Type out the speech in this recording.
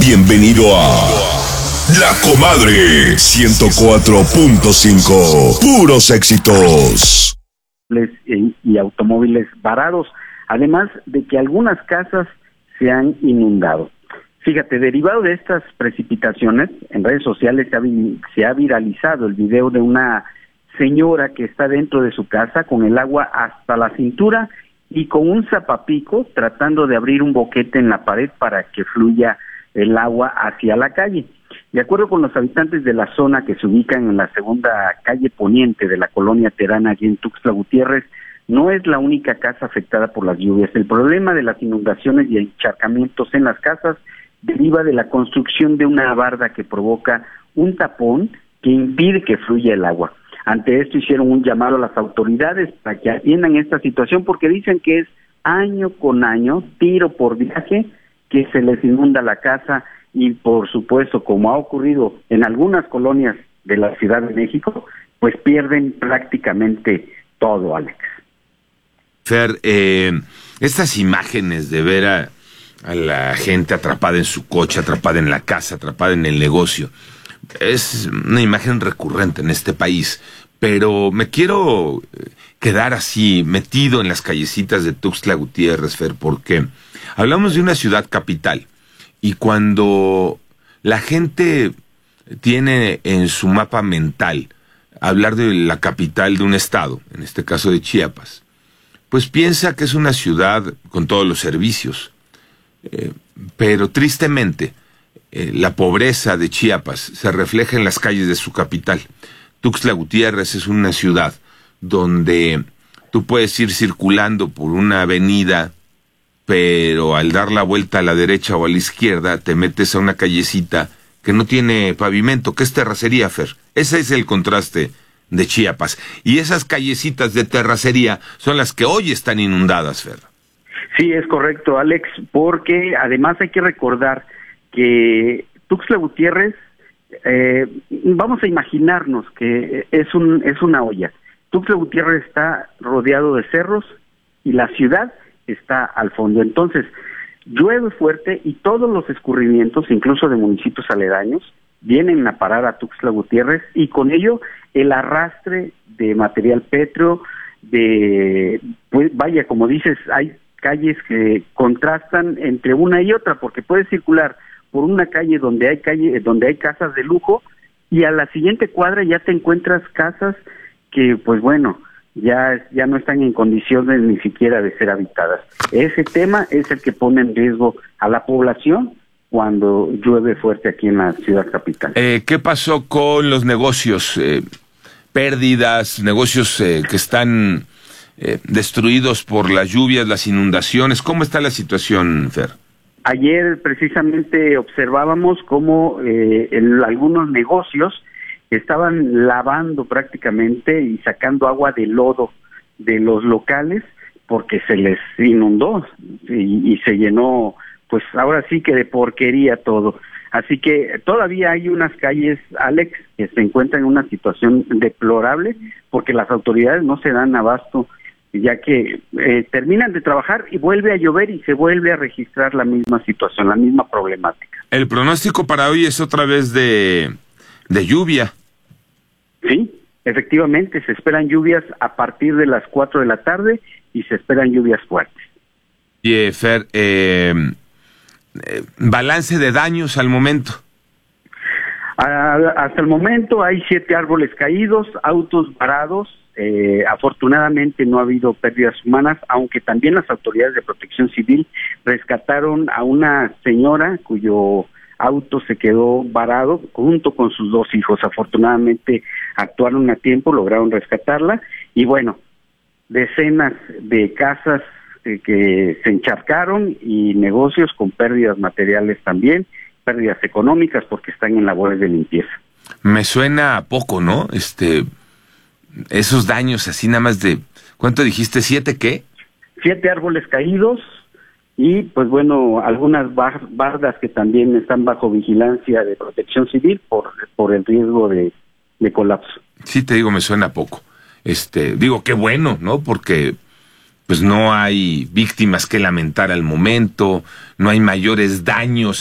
Bienvenido a La Comadre 104.5. Puros éxitos. Y automóviles varados, además de que algunas casas se han inundado. Fíjate, derivado de estas precipitaciones, en redes sociales se ha viralizado el video de una señora que está dentro de su casa con el agua hasta la cintura y con un zapapico tratando de abrir un boquete en la pared para que fluya el agua hacia la calle. De acuerdo con los habitantes de la zona que se ubican en la segunda calle poniente de la colonia Terán, aquí en Tuxtla Gutiérrez, no es la única casa afectada por las lluvias. El problema de las inundaciones y encharcamientos en las casas deriva de la construcción de una barda que provoca un tapón que impide que fluya el agua. Ante esto hicieron un llamado a las autoridades para que atiendan esta situación porque dicen que es año con año, tiro por viaje, que se les inunda la casa y por supuesto, como ha ocurrido en algunas colonias de la Ciudad de México, pues pierden prácticamente todo, Alex. Fer, estas imágenes de ver a la gente atrapada en su coche, atrapada en la casa, atrapada en el negocio, es una imagen recurrente en este país, pero me quiero quedar así, metido en las callecitas de Tuxtla Gutiérrez, Fer, porque hablamos de una ciudad capital, y cuando la gente tiene en su mapa mental hablar de la capital de un estado, en este caso de Chiapas, pues piensa que es una ciudad con todos los servicios, pero tristemente la pobreza de Chiapas se refleja en las calles de su capital. Tuxtla Gutiérrez es una ciudad donde tú puedes ir circulando por una avenida, pero al dar la vuelta a la derecha o a la izquierda te metes a una callecita que no tiene pavimento, que es terracería, Fer. Ese es el contraste de Chiapas. Y esas callecitas de terracería son las que hoy están inundadas, Fer. Sí, es correcto, Alex, porque además hay que recordar que Tuxtla Gutiérrez, vamos a imaginarnos que es una olla. Tuxtla Gutiérrez está rodeado de cerros y la ciudad está al fondo. Entonces, llueve fuerte y todos los escurrimientos, incluso de municipios aledaños, vienen a parar a Tuxtla Gutiérrez y con ello el arrastre de material pétreo, pues vaya, como dices, hay calles que contrastan entre una y otra, porque puedes circular por una calle donde hay casas de lujo y a la siguiente cuadra ya te encuentras casas que, pues bueno, ya no están en condiciones ni siquiera de ser habitadas. Ese tema es el que pone en riesgo a la población cuando llueve fuerte aquí en la ciudad capital. ¿Qué pasó con los negocios? Pérdidas, negocios que están destruidos por las lluvias, las inundaciones. ¿Cómo está la situación, Fer? Ayer precisamente observábamos cómo algunos negocios estaban lavando prácticamente y sacando agua de lodo de los locales porque se les inundó y se llenó, pues ahora sí que de porquería todo. Así que todavía hay unas calles, Alex, que se encuentran en una situación deplorable porque las autoridades no se dan abasto, ya que terminan de trabajar y vuelve a llover y se vuelve a registrar la misma situación, la misma problemática. El pronóstico para hoy es otra vez de lluvia. Sí, efectivamente, se esperan lluvias a partir de las 4 de la tarde y se esperan lluvias fuertes. Y Fer, balance de daños al momento. Hasta el momento hay 7 árboles caídos, autos varados. Afortunadamente no ha habido pérdidas humanas, aunque también las autoridades de protección civil rescataron a una señora cuyo auto se quedó varado junto con sus 2 hijos. Afortunadamente actuaron a tiempo, lograron rescatarla y bueno, decenas de casas que se encharcaron y negocios con pérdidas materiales también, pérdidas económicas porque están en labores de limpieza. Me suena a poco, ¿no? Esos daños así nada más de, ¿cuánto dijiste? ¿7 qué? 7 árboles caídos y pues bueno, algunas bardas que también están bajo vigilancia de protección civil por el riesgo de colapso. Sí, te digo, me suena a poco. Digo, qué bueno, ¿no? Porque pues no hay víctimas que lamentar al momento, no hay mayores daños